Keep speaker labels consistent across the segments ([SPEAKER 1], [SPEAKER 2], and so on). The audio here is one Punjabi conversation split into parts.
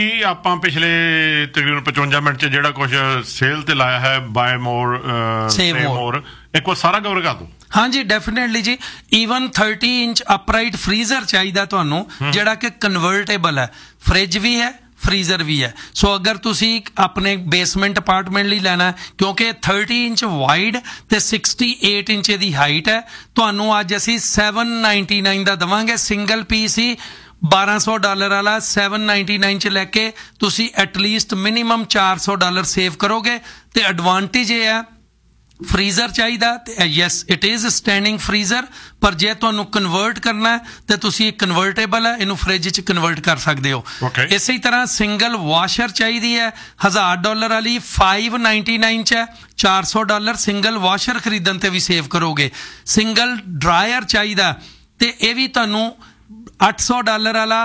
[SPEAKER 1] ਆਪਾਂ ਪਿਛਲੇ ਤਕਰੀਬਨ 55 ਮਿੰਟ 'ਚ ਜਿਹੜਾ ਕੁਝ ਸੇਲ ਤੇ ਲਾਇਆ ਹੈ ਬਾਏ ਮੋਰ ਸੇਵ ਮੋਰ ਇੱਕ ਵਾਰ ਸਾਰਾ ਕਵਰ ਕਰ ਦੋ।
[SPEAKER 2] हाँ जी डेफिनेटली जी ईवन 30 इंच अपराइट फ्रीजर चाहिए ਤੁਹਾਨੂੰ ਜਿਹੜਾ ਕਿ ਕਨਵਰਟੇਬਲ ਹੈ ਫ੍ਰਿਜ ਵੀ ਹੈ ਫਰੀਜ਼ਰ ਵੀ ਹੈ ਸੋ ਅਗਰ ਤੁਸੀਂ ਆਪਣੇ ਬੇਸਮੈਂਟ ਅਪਾਰਟਮੈਂਟ ਲਈ ਲੈਣਾ ਕਿਉਂਕਿ 30 ਇੰਚ ਵਾਈਡ ਤੇ 68 ਇੰਚ ਦੀ ਹਾਈਟ ਹੈ ਤੁਹਾਨੂੰ ਅੱਜ ਅਸੀਂ $799 ਦਾ ਦਵਾਂਗੇ ਸਿੰਗਲ ਪੀਸ ਹੀ $1200 ਵਾਲਾ $799 ਚ ਲੈ ਕੇ ਤੁਸੀਂ ਐਟਲੀਸਟ ਮਿਨੀਮਮ $400 ਸੇਵ ਕਰੋਗੇ ਤੇ ਐਡਵਾਂਟੇਜ ਇਹ ਹੈ ਫਰੀਜ਼ਰ ਚਾਹੀਦਾ ਤੇ yes it is standing freezer ਪਰ ਜੇ ਤੁਹਾਨੂੰ ਕਨਵਰਟ ਕਰਨਾ ਤੇ ਤੁਸੀਂ ਇੱਕ ਕਨਵਰਟੇਬਲ ਹੈ ਇਹਨੂੰ ਫ੍ਰਿਜ 'ਚ ਕਨਵਰਟ ਕਰ ਸਕਦੇ ਹੋ ਇਸੇ ਤਰ੍ਹਾਂ ਸਿੰਗਲ ਵਾਸ਼ਰ ਚਾਹੀਦੀ ਹੈ $1000 ਵਾਲੀ $599 ਚ ਹੈ $400 ਸਿੰਗਲ ਵਾਸ਼ਰ ਖਰੀਦਣ ਤੇ ਵੀ ਸੇਵ ਕਰੋਗੇ ਸਿੰਗਲ ਡਰਾਇਰ ਚਾਹੀਦਾ ਤੇ ਇਹ ਵੀ ਤੁਹਾਨੂੰ $800 ਵਾਲਾ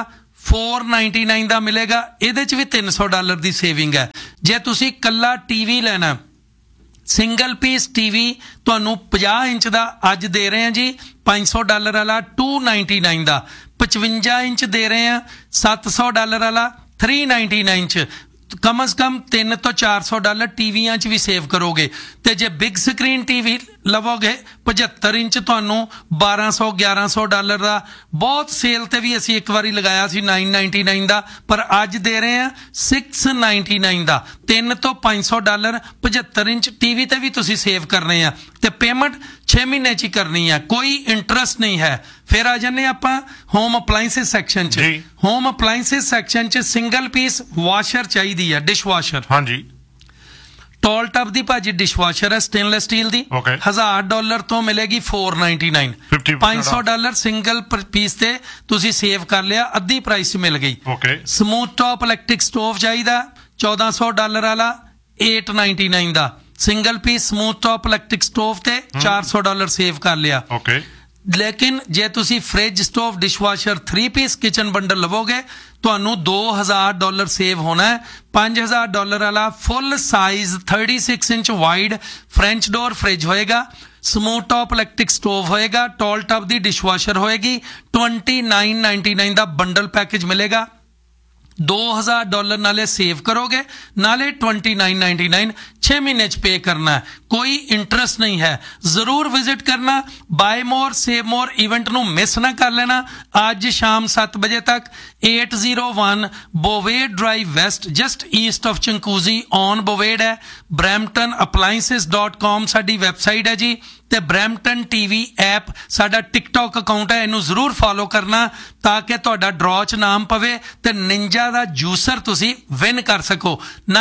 [SPEAKER 2] $499 ਦਾ ਮਿਲੇਗਾ ਇਹਦੇ 'ਚ ਵੀ $300 ਦੀ ਸੇਵਿੰਗ ਹੈ ਜੇ ਤੁਸੀਂ ਕੱਲਾ ਟੀਵੀ ਲੈਣਾ ਸਿੰਗਲ ਪੀਸ ਟੀਵੀ ਤੁਹਾਨੂੰ 50 ਇੰਚ ਦਾ ਅੱਜ ਦੇ ਰਹੇ ਹਾਂ ਜੀ $500 ਵਾਲਾ $299 ਦਾ 55 ਇੰਚ ਦੇ ਰਹੇ ਹਾਂ $700 ਵਾਲਾ $399 ਚ ਕਮ ਅਜ਼ ਕਮ $300 ਤੋਂ $400 ਟੀਵੀਆਂ 'ਚ ਵੀ ਸੇਵ ਕਰੋਗੇ ਤੇ ਜੇ ਬਿਗ ਸਕਰੀਨ ਟੀਵੀ ਲਵੋਗੇ 75 ਇੰਚ ਤੁਹਾਨੂੰ $1200-1100 ਦਾ ਬਹੁਤ ਸੇਲ ਤੇ ਵੀ ਅਸੀਂ ਇੱਕ ਵਾਰੀ ਲਗਾਇਆ ਸੀ $999 ਦਾ ਪਰ ਅੱਜ ਦੇ ਰਹੇ ਹਾਂ $699 ਦਾ $300 ਤੋਂ $500 75 ਇੰਚ ਟੀਵੀ ਤੇ ਵੀ ਤੁਸੀਂ ਸੇਵ ਕਰਨੇ ਆ ਤੇ ਪੇਮੈਂਟ 6 ਮਹੀਨੇ 'ਚ ਹੀ ਕਰਨੀ ਹੈ ਕੋਈ ਇੰਟਰਸਟ ਨਹੀਂ ਹੈ ਫਿਰ ਆ ਜਾਂਦੇ ਆਪਾਂ ਹੋਮ ਅਪਲਾਈਐਂਸਿਸ ਸੈਕਸ਼ਨ 'ਚ ਹੋਮ ਅਪਲਾਈਐਂਸਿਸ ਸੈਕਸ਼ਨ 'ਚ ਸਿੰਗਲ ਪੀਸ ਵਾਸ਼ਰ ਚਾਹੀਦੀ ਹੈ ਡਿਸ਼ ਵਾਸ਼ਰ ਹਾਂਜੀ ਟੋਲ ਟਪ ਦੀ ਭਾਜੀ ਡਿਸ਼ ਵਾਸ਼ਰ ਹੈ ਸਟੇਨਲੈਸ ਸਟੀਲ ਦੀ $1000 ਤੋਂ ਮਿਲੇਗੀ $499 $500 ਸਿੰਗਲ ਪੀਸ ਤੇ ਤੁਸੀਂ ਸੇਵ ਕਰ ਲਿਆ ਅੱਧੀ ਪ੍ਰਾਈਸ 'ਚ ਮਿਲ ਗਈ ਸਮੂਥ ਟਾਪ ਇਲੈਕਟ੍ਰਿਕ ਸਟੋਵ ਚਾਹੀਦਾ $1400 ਵਾਲਾ $899 ਦਾ single piece smooth top electric stove ਤੇ $400 ਸੇਵ ਕਰ ਲਿਆ ਲੇਕਿਨ ਜੇ ਤੁਸੀਂ fridge stove dishwasher 3 piece kitchen bundle ਲਵੋਗੇ ਤੁਹਾਨੂੰ $2000 ਸੇਵ ਹੋਣਾ ਹੈ $5000 ਵਾਲਾ full size 36 inch wide French door fridge ਹੋਏਗਾ ਸਮੂਥ ਟਾਪ ਇਲੈਕਟ੍ਰਿਕ ਸਟੋਵ ਹੋਏਗਾ ਟੋਲ ਟਪ ਦੀ ਡਿਸ਼ਵਾਸ਼ਰ ਹੋਏਗੀ $2999 ਦਾ ਬੰਡਲ ਪੈਕੇਜ ਮਿਲੇਗਾ $2000 ਨਾਲੇ ਸੇਵ ਕਰੋਗੇ ਨਾਲੇ $2999 6 ਮਹੀਨੇ 'ਚ ਪੇ ਕਰਨਾ ਹੈ ਕੋਈ ਇੰਟਰਸਟ ਨਹੀਂ ਹੈ ਜ਼ਰੂਰ ਵਿਜ਼ਿਟ ਕਰਨਾ ਬਾਏ ਮੋਰ ਸੇਵ ਮੋਰ ਇਵੈਂਟ ਨੂੰ ਮਿਸ ਨਾ ਕਰ ਲੈਣਾ ਅੱਜ ਸ਼ਾਮ 7 ਵਜੇ ਤੱਕ 801 ਬੋਵੇਡ drive West just East of ਚੰਕੂਜ਼ੀ on ਬੋਵੇਡ ਹੈ bramptonappliances.com ਸਾਡੀ ਵੈਬਸਾਈਟ ਹੈ ਜੀ ਤੇ ਬ੍ਰੈਂਪਟਨ ਟੀਵੀ ਐਪ ਸਾਡਾ ਟਿਕਟੌਕ ਅਕਾਊਂਟ ਹੈ ਇਹਨੂੰ ਜ਼ਰੂਰ ਫੋਲੋ ਕਰਨਾ ਤਾਂ ਕਿ ਤੁਹਾਡਾ ਡਰਾਅ 'ਚ ਨਾਮ ਪਵੇ ਤੇ ਨਿੰਜਾ ਦਾ ਜੂਸਰ ਤੁਸੀਂ ਵਿਨ ਕਰ ਸਕੋ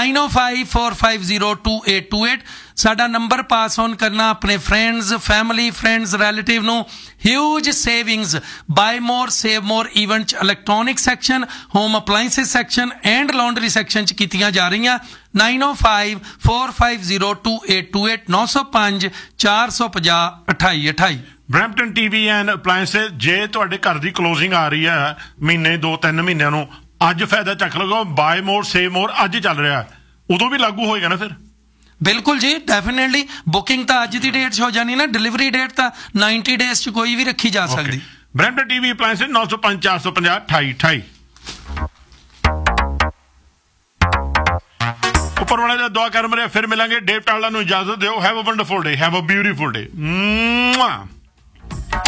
[SPEAKER 2] 9054502828 ਸਾਡਾ ਨੰਬਰ ਪਾਸ ਔਨ ਕਰਨਾ ਆਪਣੇ ਫਰੈਂਡਸ ਫੈਮਿਲੀ ਫਰੈਂਡਸ ਰਿਲੇਟਿਵ ਨੂੰ ਹਿਊਜ ਸੇਵਿੰਗਸ ਬਾਏ ਮੋਰ ਸੇਵ ਮੋਰ ਇਵੈਂਟ 'ਚ electronic section home ਅਪਲਾਈਐਂਸਿਸ section and laundry section 'ਚ ਕੀਤੀਆਂ ਜਾ ਰਹੀਆਂ 9054502828 905 450 2828
[SPEAKER 1] ਬ੍ਰੈਂਪਟਨ ਟੀਵੀ ਐਂਡ ਅਪਲਾਈਐਂਸਿਸ ਜੇ ਤੁਹਾਡੇ ਘਰ ਦੀ ਕਲੋਜ਼ਿੰਗ ਆ ਰਹੀ ਹੈ ਮਹੀਨੇ 2-3 ਮਹੀਨਿਆਂ ਨੂੰ ਅੱਜ ਫਾਇਦਾ ਚੱਕ ਲਗਾਓ ਬਾਏ ਮੋਰ ਸੇਵ ਮੋਰ ਅੱਜ ਚੱਲ ਰਿਹਾ ਉਦੋਂ ਵੀ ਲਾਗੂ ਹੋਏਗਾ ਨਾ ਫਿਰ
[SPEAKER 2] ਬਿਲਕੁਲ ਜੀ ਡੈਫੀਨੇਟਲੀ ਬੁਕਿੰਗ ਤਾਂ ਅੱਜ ਦੀ ਡੇਟ 'ਚ ਹੋ ਜਾਣੀ ਨਾ ਡਿਲੀਵਰੀ ਡੇਟ ਤਾਂ 90 ਡੇਜ਼ 'ਚ ਕੋਈ ਵੀ ਰੱਖੀ ਜਾ ਸਕਦੀ
[SPEAKER 1] ਬ੍ਰੈਂਪਟਨ ਟੀਵੀ ਅਪਲਾਈਐਂਸਿਸ 905 450 2828 ਉੱਪਰ ਵਾਲੇ ਦਾ ਦੁਆ ਕਰ ਮਰਿਆ ਫਿਰ ਮਿਲਾਂਗੇ ਡੇਵ ਟਾਲਾ ਨੂੰ ਇਜਾਜ਼ਤ ਦਿਓ have a wonderful day have a beautiful day